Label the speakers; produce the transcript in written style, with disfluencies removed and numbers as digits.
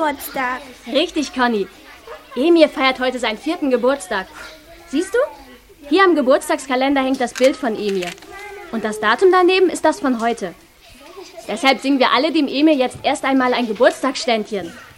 Speaker 1: Geburtstag.
Speaker 2: Richtig, Conny. Emir feiert heute seinen 4. Geburtstag. Siehst du? Hier am Geburtstagskalender hängt das Bild von Emir. Und das Datum daneben ist das von heute. Deshalb singen wir alle dem Emir jetzt erst einmal ein Geburtstagsständchen.